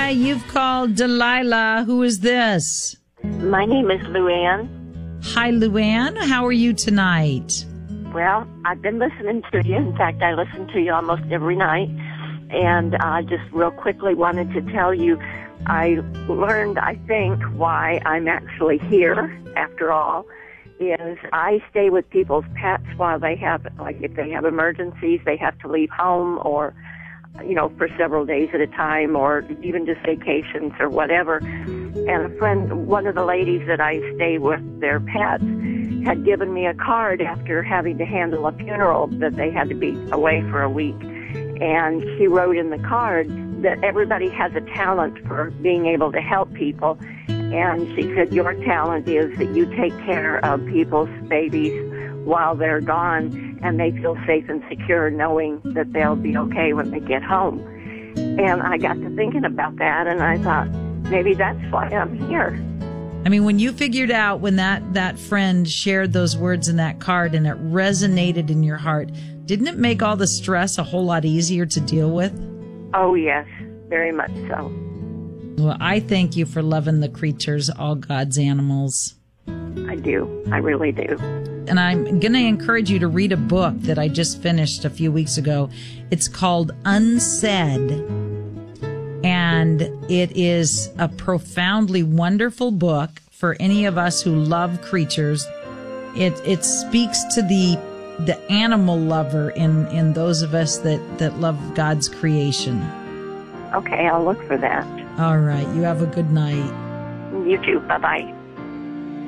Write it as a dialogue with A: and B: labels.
A: you've called Delilah. Who is this?
B: My name is Luann.
A: Hi, Luann. How are you tonight?
B: Well, I've been listening to you. In fact, I listen to you almost every night. And I just real quickly wanted to tell you, I learned, I think, why I'm actually here, after all, is I stay with people's pets while they have, like if they have emergencies, they have to leave home or, you know, for several days at a time or even just vacations or whatever. And a friend, one of the ladies that I stay with, their pets, had given me a card after having to handle a funeral that they had to be away for a week. And she wrote in the card that everybody has a talent for being able to help people. And she said, your talent is that you take care of people's babies while they're gone, and they feel safe and secure knowing that they'll be okay when they get home. And I got to thinking about that, and I thought, maybe that's why I'm here.
A: I mean, when you figured out when that friend shared those words in that card and it resonated in your heart, didn't it make all the stress a whole lot easier to deal with?
B: Oh, yes, very much so.
A: Well, I thank you for loving the creatures, all God's animals.
B: I do. I really do.
A: And I'm going to encourage you to read a book that I just finished a few weeks ago. It's called Unsaid. And it is a profoundly wonderful book for any of us who love creatures. It speaks to the animal lover in those of us that love God's creation.
B: Okay, I'll look for that.
A: All right. You have a good night.
B: You too. Bye-bye.